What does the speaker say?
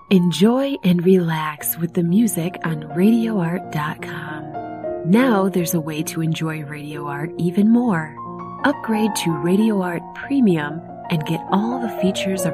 Enjoy and relax with the music on RadioArt.com. Now there's a way to enjoy Radio Art even more. Upgrade to Radio Art Premium and get all the features of